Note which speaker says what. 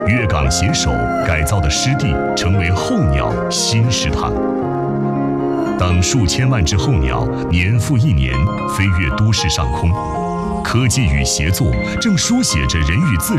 Speaker 1: 粤港携手改造的湿地成为候鸟新食堂。当数千万只候鸟年复一年飞越都市上空，科技与协作正书写着人与自然